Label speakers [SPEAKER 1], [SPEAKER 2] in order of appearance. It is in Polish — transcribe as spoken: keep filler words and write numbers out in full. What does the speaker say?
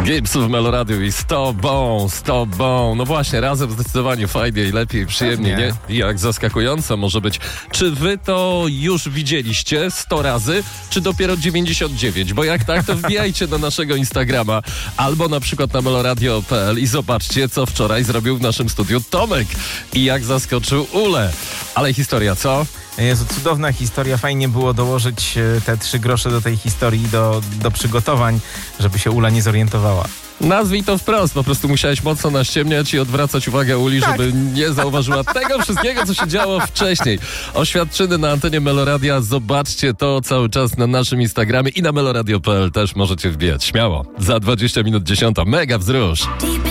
[SPEAKER 1] Gibbs w Meloradiu i z tobą, z tobą. No właśnie, razem zdecydowanie fajniej, lepiej, przyjemniej, nie? I jak zaskakująco może być. Czy wy to już widzieliście sto razy, czy dopiero dziewięćdziesiąt dziewięć? Bo jak tak, to wbijajcie na naszego Instagrama albo na przykład na meloradio kropka p l i zobaczcie, co wczoraj zrobił w naszym studiu Tomek i jak zaskoczył Ulę. Ale historia, co?
[SPEAKER 2] Jezu, cudowna historia. Fajnie było dołożyć te trzy grosze do tej historii, do, do przygotowań, żeby się Ula nie zorientowała.
[SPEAKER 1] Nazwij to wprost, po prostu musiałeś mocno naściemniać i odwracać uwagę Uli, tak, żeby nie zauważyła tego wszystkiego, co się działo wcześniej. Oświadczyny na antenie Meloradia, zobaczcie to cały czas na naszym Instagramie i na meloradio kropka p l też możecie wbijać, śmiało. Za dwadzieścia minut dziesiąta, mega wzrusz.